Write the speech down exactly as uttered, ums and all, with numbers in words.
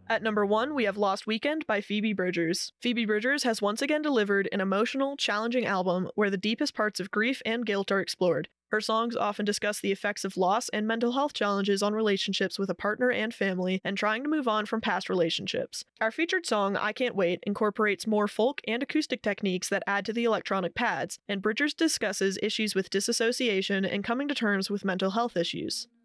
At number one, we have Lost Weekend by Phoebe Bridgers. Phoebe Bridgers has once again delivered an emotional, challenging album where the deepest parts of grief and guilt are explored. Her songs often discuss the effects of loss and mental health challenges on relationships with a partner and family, and trying to move on from past relationships. Our featured song, I Can't Wait, incorporates more folk and acoustic techniques that add to the electronic pads, and Bridgers discusses issues with disassociation and coming to terms with mental health issues.